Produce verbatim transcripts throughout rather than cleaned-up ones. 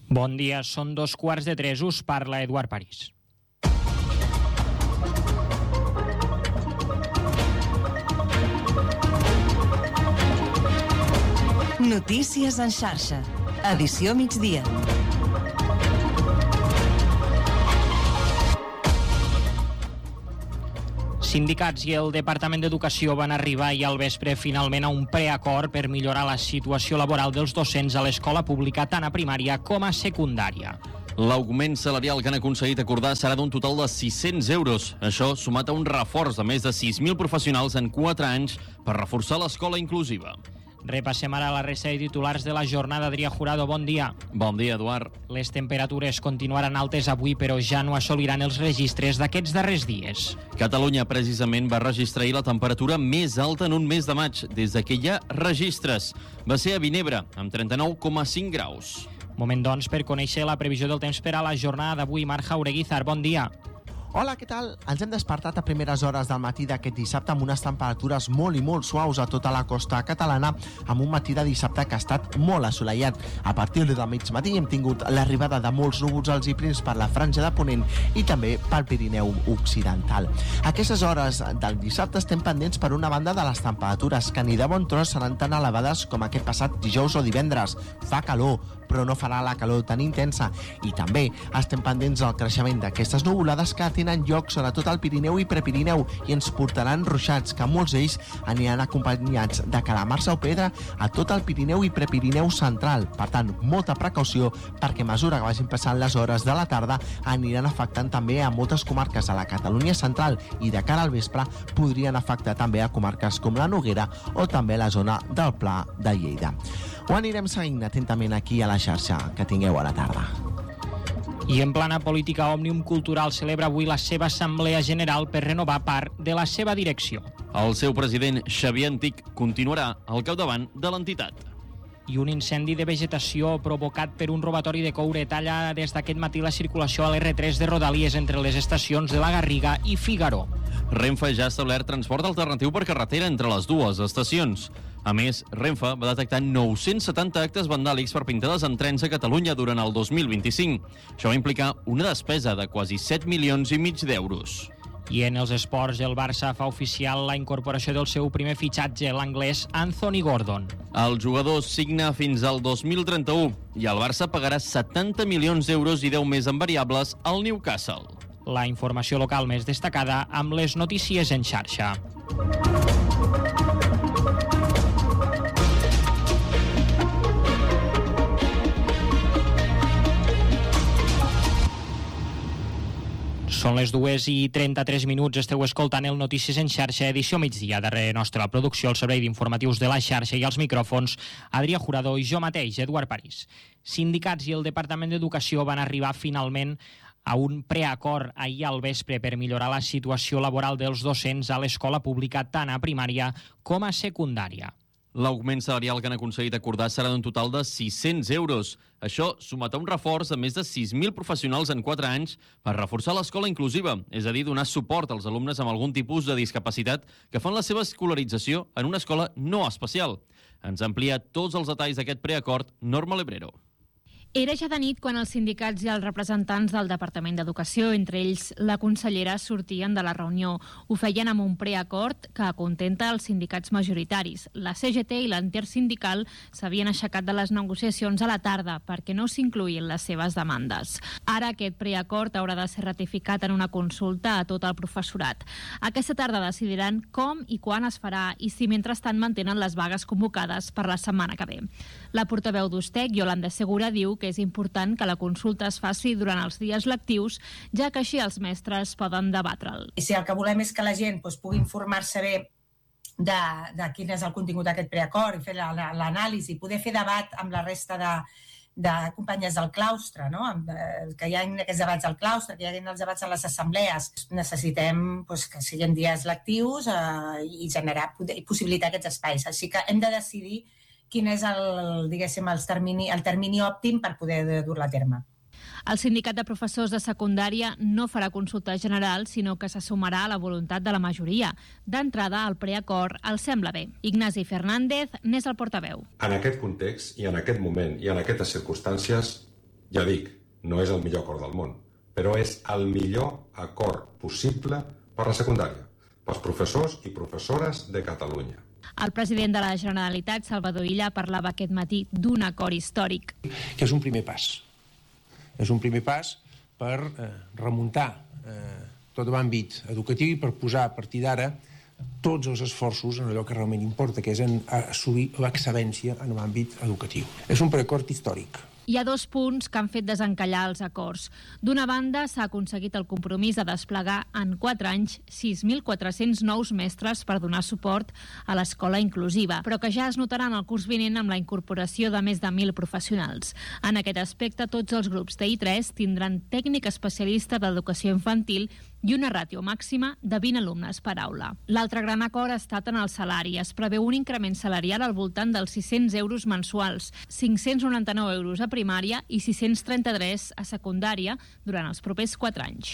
Bon dia, són dos quarts de tres, us parla Eduard París. Notícies en xarxa, edició migdia. Sindicats i el Departament d'Educació van arribar ahir al vespre finalment a un preacord per millorar la situació laboral dels docents a l'escola pública tant a primària com a secundària. L'augment salarial que han aconseguit acordar serà d'un total de sis-cents euros. Això sumat a un reforç de més de sis mil professionals en quatre anys per reforçar l'escola inclusiva. Repassem ara la resta de titulars de la jornada. Adrià Jurado, bon dia. Bon dia, Eduard. Les temperatures continuaran altes avui, però ja no assoliran els registres d'aquests darrers dies. Catalunya, precisament, va registrar ahir la temperatura més alta en un mes de maig, des que hi ha registres. Va ser a Vinebre, amb trenta-nou coma cinc graus. Moment, doncs, per conèixer la previsió del temps per a la jornada d'avui. Marc Jaureguizar, bon dia. Hola, què tal? Ens hem despertat a primeres hores del matí d'aquest dissabte amb unes temperatures molt i molt suaus a tota la costa catalana, amb un matí de dissabte que ha estat molt assolellat. A partir del mig matí hem tingut l'arribada de molts núvols alts i prims per la franja de Ponent i també pel Pirineu Occidental. A aquestes hores del dissabte estem pendents per una banda de les temperatures que ni de bon tros seran tan elevades com aquest passat dijous o divendres. Fa calor, però no farà la calor tan intensa, i també estem pendents del creixement d'aquestes nuvolades que tenen lloc sobretot al Pirineu i Prepirineu i ens portaran ruixats que molts d'ells aniran acompanyats de calamarsa o pedra a tot el Pirineu i Prepirineu central. Per tant, molta precaució perquè a mesura que vagin passant les hores de la tarda aniran afectant també a moltes comarques de la Catalunya central i de cara al vespre podrien afectar també a comarques com la Noguera o també la zona del Pla de Lleida. Ho anirem seguint atentament aquí a la xarxa. Que tingueu a la tarda. I en plana política, Òmnium Cultural celebra avui la seva assemblea general per renovar part de la seva direcció. El seu president, Xavier Antic, continuarà al capdavant de l'entitat. I un incendi de vegetació provocat per un robatori de coure talla des d'aquest matí la circulació a l'erre tres de Rodalies entre les estacions de la Garriga i Figaró. Renfe ja ha establert transport alternatiu per carretera entre les dues estacions. A més, Renfe va detectar nou-cents setanta actes vandàlics per pintades en trens a Catalunya durant el dos mil vint-i-cinc. Això va implicar una despesa de quasi set milions i mig d'euros. I en els esports, el Barça fa oficial la incorporació del seu primer fitxatge, l'anglès Anthony Gordon. El jugador signa fins al dos mil trenta-u i el Barça pagarà setanta milions d'euros i deu més en variables al Newcastle. La informació local més destacada amb les notícies en xarxa. Són les dues i trenta-tres minuts, esteu escoltant el Notícies en xarxa, edició migdia. Darrere nostra la producció, el servei d'informatius de la xarxa i els micròfons, Adrià Jurado i jo mateix, Eduard París. Sindicats i el Departament d'Educació van arribar finalment a un preacord ahir al vespre per millorar la situació laboral dels docents a l'escola pública tant a primària com a secundària. L'augment salarial que han aconseguit acordar serà d'un total de sis-cents euros. Això sumat a un reforç de més de sis mil professionals en quatre anys per reforçar l'escola inclusiva, és a dir, donar suport als alumnes amb algun tipus de discapacitat que fan la seva escolarització en una escola no especial. Ens amplia tots els detalls d'aquest preacord Norma Lebrero. Era ja de nit quan els sindicats i els representants del Departament d'Educació, entre ells la consellera, sortien de la reunió. Ho feien amb un preacord que acontenta els sindicats majoritaris. La C G T i l'Intersindical s'havien aixecat de les negociacions a la tarda perquè no s'incluïen les seves demandes. Ara aquest preacord haurà de ser ratificat en una consulta a tot el professorat. Aquesta tarda decidiran com i quan es farà i si mentrestant mantenen les vagues convocades per la setmana que ve. La portaveu d'Ustec, Yolanda Segura, diu que és important que la consulta es faci durant els dies lectius, ja que així els mestres poden debatre'l. I si el que volem és que la gent doncs, pugui informar-se bé de, de quin és el contingut d'aquest preacord i fer l'anàlisi, poder fer debat amb la resta de, de companyes del claustre, no? Que hi ha aquests debats al claustre, que hi ha els debats a les assemblees. Necessitem doncs, que siguin dies lectius eh, i generar i possibilitar aquests espais. Així que hem de decidir quin és el, diguéssim, el termini, el termini òptim per poder dur-la a terme. El sindicat de professors de secundària no farà consulta general, sinó que se sumarà a la voluntat de la majoria. D'entrada, el preacord el sembla bé. Ignasi Fernández n'és el portaveu. En aquest context i en aquest moment i en aquestes circumstàncies Ja dic, no és el millor acord del món, però és el millor acord possible per la secundària, pels professors i professores de Catalunya. El president de la Generalitat, Salvador Illa, parlava aquest matí d'un acord històric. Que és un primer pas. És un primer pas per eh, remuntar eh, tot l'àmbit educatiu i per posar a partir d'ara tots els esforços en allò que realment importa, que és en assolir l'excel·lència en l'àmbit educatiu. És un preacord històric. Hi ha dos punts que han fet desencallar els acords. D'una banda, s'ha aconseguit el compromís de desplegar en quatre anys sis mil quatre-cents nous mestres per donar suport a l'escola inclusiva, però que ja es notarà en el curs vinent amb la incorporació de més de mil professionals. En aquest aspecte, tots els grups de I tres tindran tècnic especialista d'educació infantil i una ràtio màxima de vint alumnes per aula. L'altre gran acord ha estat en el salari. Es preveu un increment salarial al voltant dels sis-cents euros mensuals, cinc-cents noranta-nou euros a primària i sis-cents trenta-tres a secundària durant els propers quatre anys.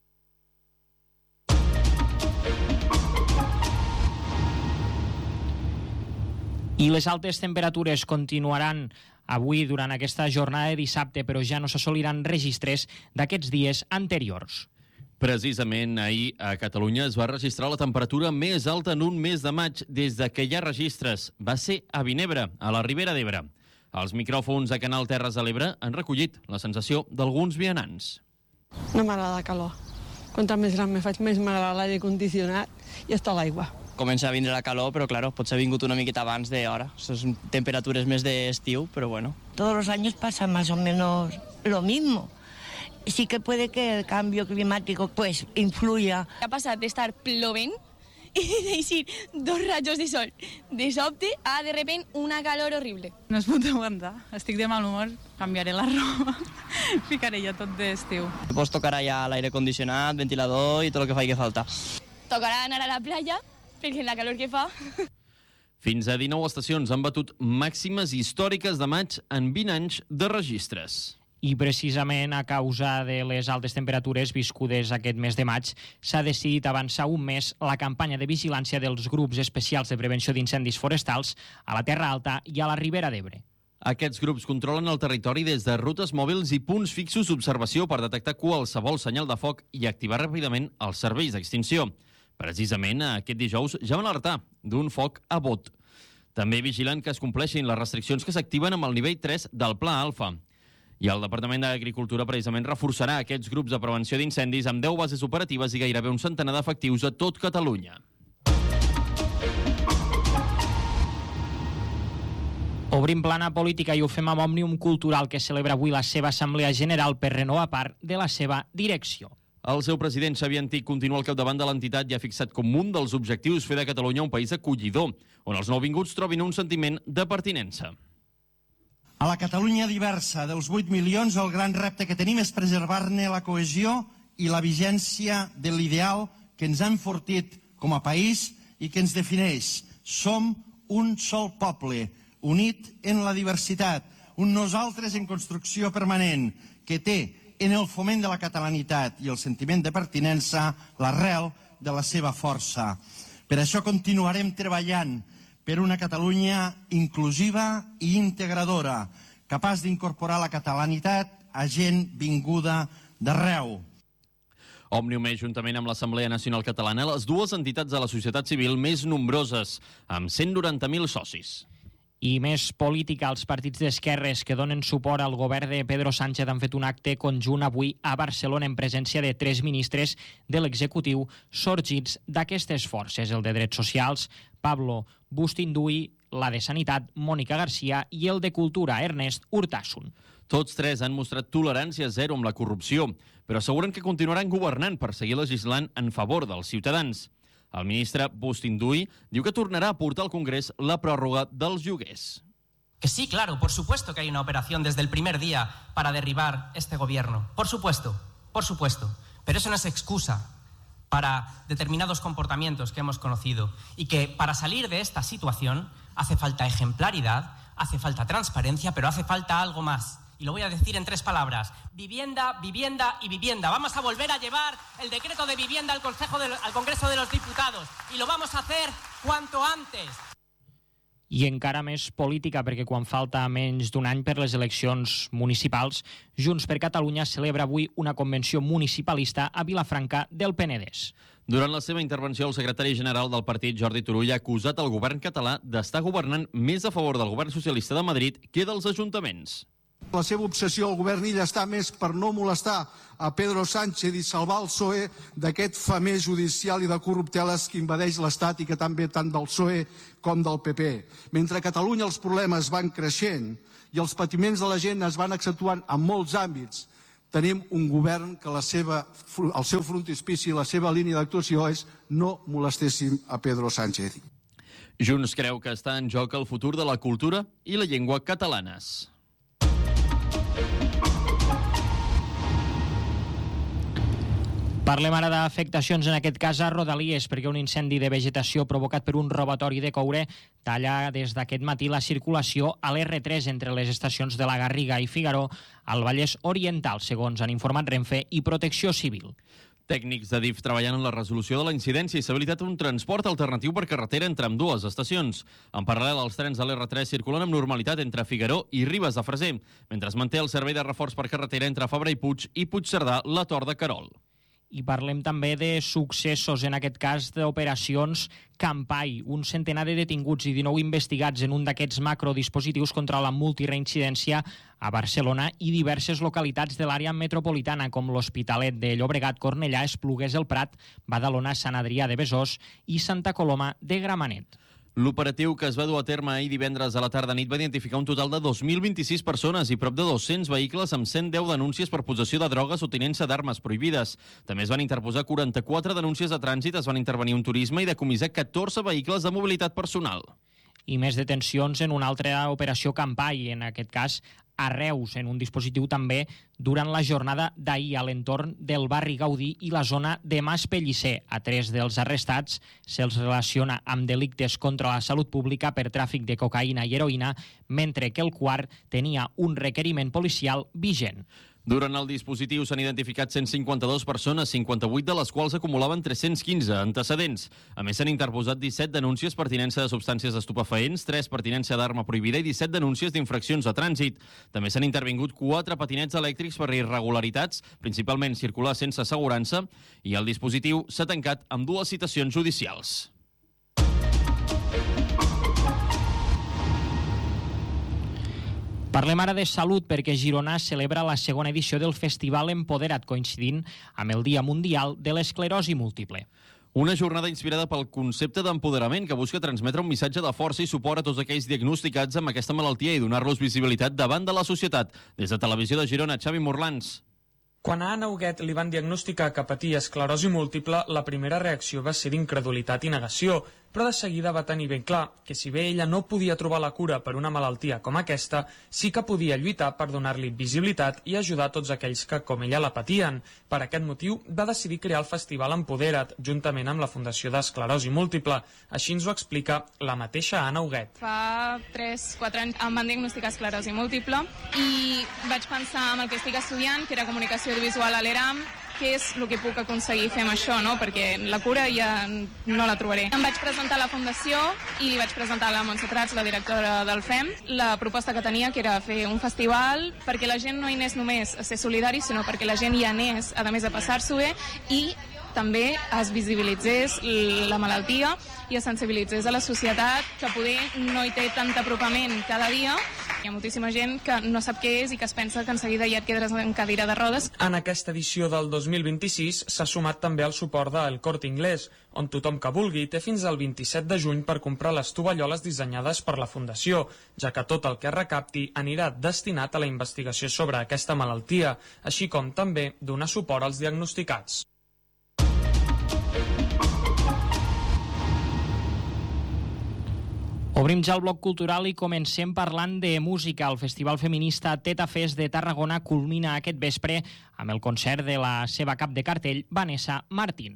I les altes temperatures continuaran avui durant aquesta jornada de dissabte, però ja no s'assoliran registres d'aquests dies anteriors. Precisament ahir a Catalunya es va registrar la temperatura més alta en un mes de maig des de que hi ha registres. Va ser a Vinebre, a la Ribera d'Ebre. Els micròfons de Canal Terres de l'Ebre han recollit la sensació d'alguns vianants. No m'agrada la calor. Contra més gran me faig, més m'agrada l'aire condicionat i està l'aigua. Comença a vindre la calor, però claro, potser ha vingut una miqueta abans d'hora. Són temperatures més d'estiu, però bueno. Todos los años pasa más o menos lo mismo. Sí que puede que el cambio climático pues influya. Ha passat d'estar plovent i de deixar dos rajos de sol de sobte a de repente una calor horrible. No es pot aguantar. Estic de mal humor, canviaré la roba, ficaré ja tot d'estiu. Després tocarà ja l'aire condicionat, ventilador i tot el que faci falta. Tocarà anar a la platja, perquè la calor que fa... Fins a dinou estacions han batut màximes històriques de maig en vint anys de registres. I precisament a causa de les altes temperatures viscudes aquest mes de maig s'ha decidit avançar un mes la campanya de vigilància dels grups especials de prevenció d'incendis forestals a la Terra Alta i a la Ribera d'Ebre. Aquests grups controlen el territori des de rutes mòbils i punts fixos d'observació per detectar qualsevol senyal de foc i activar ràpidament els serveis d'extinció. Precisament aquest dijous ja van alertar d'un foc a Bot. També vigilen que es compleixin les restriccions que s'activen amb el nivell tres del Pla Alfa. I el Departament d'Agricultura precisament reforçarà aquests grups de prevenció d'incendis amb deu bases operatives i gairebé un centenar d'efectius a tot Catalunya. Obrim plana política i ho fem amb Òmnium Cultural, que celebra avui la seva assemblea general per renovar part de la seva direcció. El seu president, Xavier Antich, continua al capdavant de l'entitat i ha fixat com un dels objectius fer de Catalunya un país acollidor, on els nouvinguts trobin un sentiment de pertinença. A la Catalunya diversa dels vuit milions, el gran repte que tenim és preservar-ne la cohesió i la vigència de l'ideal que ens ha enfortit com a país i que ens defineix. Som un sol poble, unit en la diversitat, un nosaltres en construcció permanent, que té en el foment de la catalanitat i el sentiment de pertinença l'arrel de la seva força. Per això continuarem treballant per una Catalunya inclusiva i integradora, capaç d'incorporar la catalanitat a gent vinguda d'arreu. Òmnium és, juntament amb l'Assemblea Nacional Catalana, les dues entitats de la societat civil més nombroses, amb cent noranta mil socis. I més política, els partits d'esquerres que donen suport al govern de Pedro Sánchez han fet un acte conjunt avui a Barcelona en presència de tres ministres de l'executiu sorgits d'aquestes forces, el de Drets Socials, Pablo Bustinduy, la de Sanitat, Mònica Garcia, i el de Cultura, Ernest Urtasun. Tots tres han mostrat tolerància zero amb la corrupció, però asseguren que continuaran governant per seguir legislant en favor dels ciutadans. El ministre Bustinduy diu que tornará a portar al Congrés la pròrroga dels lloguers. Que sí, claro, por supuesto que hay una operación desde el primer día para derribar este gobierno. Por supuesto, por supuesto. Pero eso no es excusa para determinados comportamientos que hemos conocido y que para salir de esta situación hace falta ejemplaridad, hace falta transparencia, pero hace falta algo más. Y lo voy a decir en tres palabras. Vivienda, vivienda y vivienda. Vamos a volver a llevar el decreto de vivienda al, Consejo de, al Congreso de los Diputados. Y lo vamos a hacer cuanto antes. I encara més política, perquè quan falta menys d'un any per les eleccions municipals, Junts per Catalunya celebra avui una convenció municipalista a Vilafranca del Penedès. Durant la seva intervenció, el secretari general del partit, Jordi Turull, ha acusat el govern català d'estar governant més a favor del govern socialista de Madrid que dels ajuntaments. La seva obsessió al govern illa està més per no molestar a Pedro Sánchez i salvar el P S O E d'aquest famés judicial i de corrupteles que invadeix l'Estat i que també tant del P S O E com del P P. Mentre a Catalunya els problemes van creixent i els patiments de la gent es van accentuant en molts àmbits, tenim un govern que la seva, el seu frontispici i la seva línia d'actuació és no molestéssim a Pedro Sánchez. Junts creu que està en joc el futur de la cultura i la llengua catalanes. Parlem ara d'afectacions, en aquest cas a Rodalies, perquè un incendi de vegetació provocat per un robatori de coure talla des d'aquest matí la circulació a l'erre tres entre les estacions de la Garriga i Figaró al Vallès Oriental, segons han informat Renfe i Protecció Civil. Tècnics de D I F treballant en la resolució de la incidència i s'ha habilitat un transport alternatiu per carretera entre ambdues estacions. En paral·lel, els trens de l'erre tres circulen amb normalitat entre Figaró i Ribes de Freser, mentre es manté el servei de reforç per carretera entre Fabra i Puig i Puigcerdà, la Tor de Querol. I parlem també de successos, en aquest cas d'operacions Campai. Un centenar de detinguts i dinou investigats en un d'aquests macrodispositius contra la multireincidència a Barcelona i diverses localitats de l'àrea metropolitana, com l'Hospitalet de Llobregat, Cornellà, Esplugues, El Prat, Badalona, Sant Adrià de Besòs i Santa Coloma de Gramenet. L'operatiu que es va dur a terme ahir divendres a la tarda nit va identificar un total de dos mil vint-i-sis persones i prop de dos-cents vehicles amb cent deu denúncies per possessió de drogues o tinença d'armes prohibides. També es van interposar quaranta-quatre denúncies de trànsit, es van intervenir un turisme i decomissar catorze vehicles de mobilitat personal. I més detencions en una altra operació Campai, en aquest cas a Reus, en un dispositiu també durant la jornada d'ahir a l'entorn del barri Gaudí i la zona de Mas Pellicer. A tres dels arrestats se'ls relaciona amb delictes contra la salut pública per tràfic de cocaïna i heroïna, mentre que el quart tenia un requeriment policial vigent. Durant el dispositiu s'han identificat cent cinquanta-dues persones, cinquanta-vuit de les quals acumulaven tres-cents quinze antecedents. A més, s'han interposat disset denúncies per tinença de substàncies estupefaents, tres per tinença d'arma prohibida i disset denúncies d'infraccions de trànsit. També s'han intervingut quatre patinets elèctrics per irregularitats, principalment circular sense assegurança, i el dispositiu s'ha tancat amb dues citacions judicials. Parlem ara de salut, perquè Girona celebra la segona edició del Festival Empodera't, coincidint amb el Dia Mundial de l'Esclerosi Múltiple. Una jornada inspirada pel concepte d'empoderament que busca transmetre un missatge de força i suport a tots aquells diagnosticats amb aquesta malaltia i donar-los visibilitat davant de la societat. Des de Televisió de Girona, Xavi Morlans. Quan a Anna Huguet li van diagnosticar que patia esclerosi múltiple, la primera reacció va ser d'incredulitat i negació, però de seguida va tenir ben clar que si bé ella no podia trobar la cura per una malaltia com aquesta, sí que podia lluitar per donar-li visibilitat i ajudar tots aquells que, com ella, la patien. Per aquest motiu, va decidir crear el Festival Empodera't, juntament amb la Fundació d'Esclerosi Múltiple. Així ens ho explica la mateixa Anna Huguet. Fa tres quatre anys em van diagnosticar esclerosi múltiple i vaig pensar en el que estic estudiant, que era comunicació audiovisual a l'ERAM, què és el que puc aconseguir fer amb això, no? Perquè la cura ja no la trobaré. Em vaig presentar a la Fundació i li vaig presentar a la Montse Prats, la directora del F E M, la proposta que tenia, que era fer un festival perquè la gent no hi anés només a ser solidari, sinó perquè la gent hi anés, a més, a passar-s'ho bé i també es visibilitzés la malaltia i es sensibilitzés a la societat, que poder no hi té tant apropament cada dia. Hi ha moltíssima gent que no sap què és i que es pensa que en seguida ja et quedaràs en cadira de rodes. En aquesta edició del dos mil vint-i-sis s'ha sumat també el suport del Corte Inglés, on tothom que vulgui té fins al vint-i-set de juny per comprar les tovalloles dissenyades per la Fundació, ja que tot el que es recapti anirà destinat a la investigació sobre aquesta malaltia, així com també donar suport als diagnosticats. Obrim ja el bloc cultural i comencem parlant de música. El Festival Feminista Teta Fest de Tarragona culmina aquest vespre amb el concert de la seva cap de cartell, Vanessa Martín.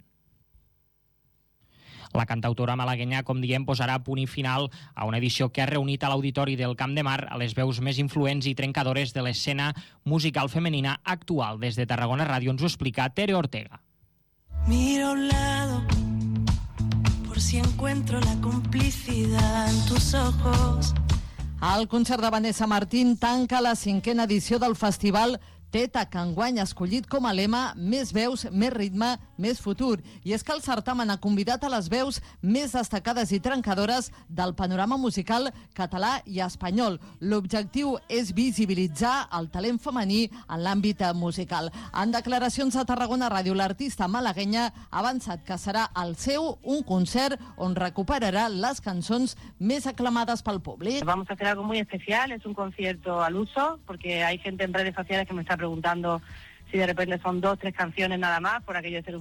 La cantautora malaguenya, com diem, posarà punt i final a una edició que ha reunit a l'Auditori del Camp de Mar a les veus més influents i trencadores de l'escena musical femenina actual. Des de Tarragona Ràdio ens ho explica Tere Ortega. Mira a un lado por si encuentro la complicidad en tus ojos. El concert de Vanessa Martín tanca la cinquena edició del festival Teta, que enguany ha escollit com a lema més veus, més ritme, més futur. I és que el certamen ha convidat a les veus més destacades i trencadores del panorama musical català i espanyol. L'objectiu és visibilitzar el talent femení en l'àmbit musical. En declaracions a Tarragona Ràdio, l'artista malaguenya ha avançat que serà el seu un concert on recuperarà les cançons més aclamades pel públic. Vamos a hacer algo muy especial, es un concierto al uso, porque hay gente en redes sociales que me está preguntando si de repente son dos, tres canciones nada más, por aquello de ser un